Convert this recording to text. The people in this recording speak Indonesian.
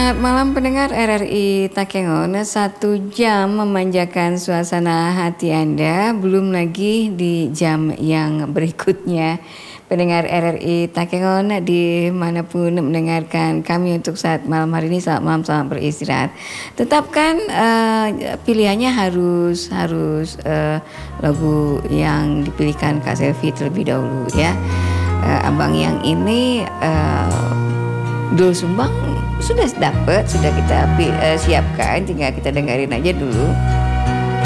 Selamat malam pendengar RRI Takengon. 1 jam memanjakan suasana hati Anda. Belum lagi di jam yang berikutnya. Pendengar RRI Takengon dimanapun mendengarkan kami untuk saat malam hari ini, selamat malam, selamat beristirahat. Tetapkan pilihannya harus lagu yang dipilihkan Kak Selvi terlebih dahulu ya. Abang yang ini Dul Sumbang sudah dapat, sudah kita siapkan, tinggal kita dengerin aja dulu.